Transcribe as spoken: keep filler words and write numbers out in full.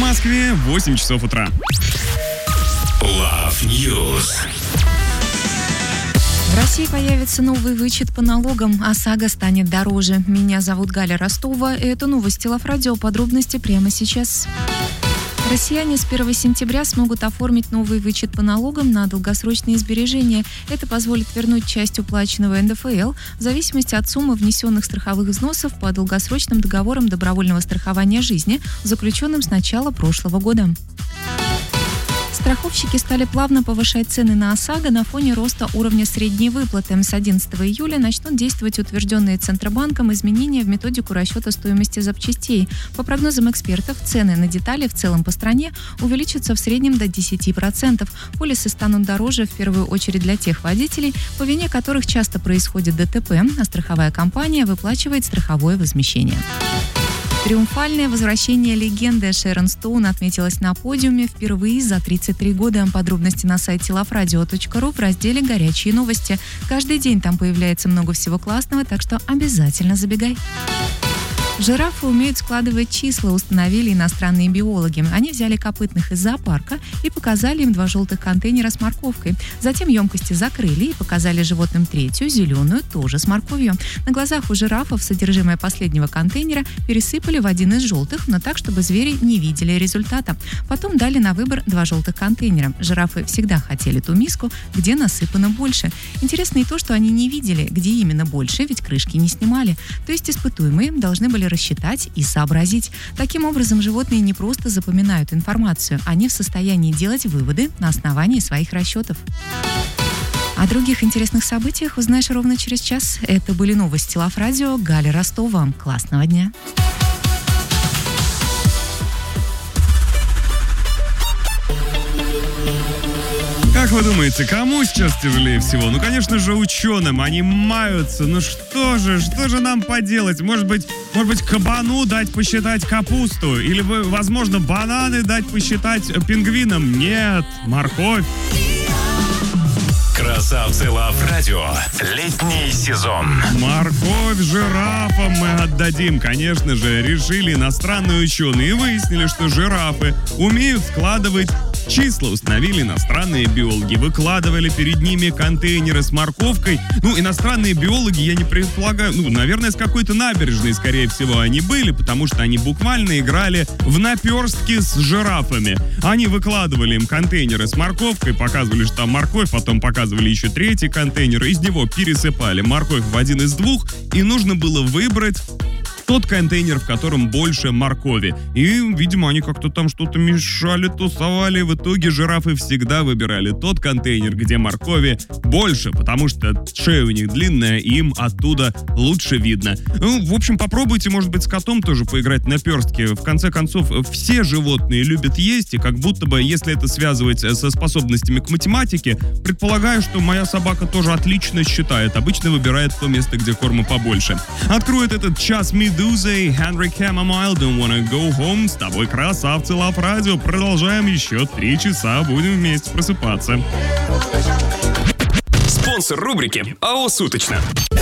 Москве восемь часов утра. Love News. В России появится новый вычет по налогам, ОСАГО станет дороже. Меня зовут Галя Ростова. Это новости Love Radio. Подробности прямо сейчас. Россияне с первого сентября смогут оформить новый вычет по налогам на долгосрочные сбережения. Это позволит вернуть часть уплаченного эн дэ эф эл в зависимости от суммы внесенных страховых взносов по долгосрочным договорам добровольного страхования жизни, заключенным с начала прошлого года. Страховщики стали плавно повышать цены на ОСАГО на фоне роста уровня средней выплаты. С одиннадцатого июля начнут действовать утвержденные Центробанком изменения в методику расчета стоимости запчастей. По прогнозам экспертов, цены на детали в целом по стране увеличатся в среднем до десять процентов. Полисы станут дороже в первую очередь для тех водителей, по вине которых часто происходит дэ тэ пэ, а страховая компания выплачивает страховое возмещение. Триумфальное возвращение легенды Шэрон Стоун отметилось на подиуме впервые за тридцать три года. Подробности на сайте лав радио точка ру в разделе «Горячие новости». Каждый день там появляется много всего классного, так что обязательно забегай. Жирафы умеют складывать числа, установили иностранные биологи. Они взяли копытных из зоопарка и показали им два желтых контейнера с морковкой. Затем емкости закрыли и показали животным третью, зеленую, тоже с морковью. На глазах у жирафов содержимое последнего контейнера пересыпали в один из желтых, но так, чтобы звери не видели результата. Потом дали на выбор два желтых контейнера. Жирафы всегда хотели ту миску, где насыпано больше. Интересно и то, что они не видели, где именно больше, ведь крышки не снимали. То есть испытуемые должны были рассчитать и сообразить. Таким образом, животные не просто запоминают информацию, они в состоянии делать выводы на основании своих расчетов. О других интересных событиях узнаешь ровно через час. Это были новости Love Radio. Галя Ростова. Классного дня. Как вы думаете, кому сейчас тяжелее всего? Ну, конечно же, ученым. Они маются. Ну что же, что же нам поделать? Может быть, может быть, кабану дать посчитать капусту? Или, возможно, бананы дать посчитать пингвинам? Нет, морковь. Красавцы Love Radio. Летний сезон. Морковь жирафам мы отдадим. Конечно же, решили иностранные ученые и выяснили, что жирафы умеют складывать числа. Установили иностранные биологи. Выкладывали перед ними контейнеры с морковкой. Ну, иностранные биологи, я не предполагаю, ну, наверное, с какой-то набережной, скорее всего, они были, потому что они буквально играли в наперстки с жирафами. Они выкладывали им контейнеры с морковкой, показывали, что там морковь, потом показывали еще третий контейнер, из него пересыпали морковь в один из двух, и нужно было выбрать тот контейнер, в котором больше моркови. И, видимо, они как-то там что-то мешали, тусовали. В итоге жирафы всегда выбирали тот контейнер, где моркови больше, потому что шея у них длинная, и им оттуда лучше видно. Ну, в общем, попробуйте, может быть, с котом тоже поиграть на перстке. В конце концов, все животные любят есть, и как будто бы, если это связывать со способностями к математике, предполагаю, что моя собака тоже отлично считает. Обычно выбирает то место, где корма побольше. Откроет этот час Медузы, Henry Chamomile, Don't Wanna Go Home. С тобой красавцы Love Radio. Продолжаем еще три часа. Будем вместе просыпаться. Спонсор рубрики АО «Суточно».